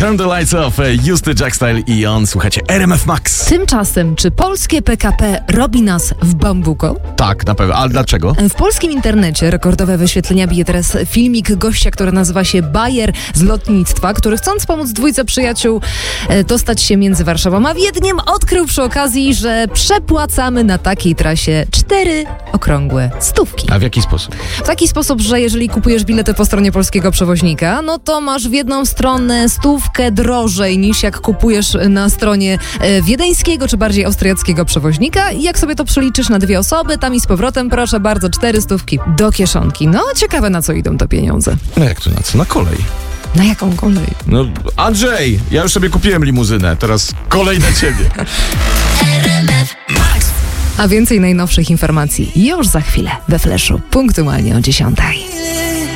Turn the Lights Off, Justy Jackstyle i on, słuchajcie, RMF Max. Tymczasem, czy polskie PKP robi nas w bambuko? Tak, na pewno, ale dlaczego? W polskim internecie rekordowe wyświetlenia bije teraz filmik gościa, który nazywa się Bayer z lotnictwa, który chcąc pomóc dwójce przyjaciół dostać się między Warszawą a Wiedniem, odkrył przy okazji, że przepłacamy na takiej trasie 4 okrągłe stówki. A w jaki sposób? W taki sposób, że jeżeli kupujesz bilety po stronie polskiego przewoźnika, no to masz w jedną stronę stówkę drożej niż jak kupujesz na stronie wiedeńskiego czy bardziej austriackiego przewoźnika i jak sobie to przeliczysz na 2 osoby, tam i z powrotem, proszę bardzo, 4 stówki do kieszonki. No, ciekawe na co idą te pieniądze. No jak to na co? Na kolej. Na jaką kolej? No, Andrzej, ja już sobie kupiłem limuzynę, teraz kolej na ciebie. A więcej najnowszych informacji już za chwilę we Flashu, punktualnie o 10:00.